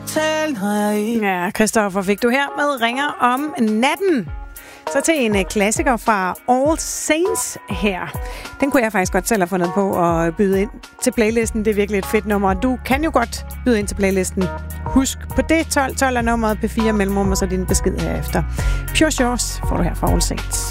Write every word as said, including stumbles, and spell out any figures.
tale, når jeg ikke... Ja, Christoffer fik du her med Ringer om natten. Så til en klassiker fra All Saints her. Den kunne jeg faktisk godt selv have fundet på at byde ind til playlisten. Det er virkelig et fedt nummer. Du kan jo godt byde ind til playlisten. Husk på det tolv tolv er nummeret P fire mellemrum, og så din besked herefter. Pure Shores får du her fra All Saints.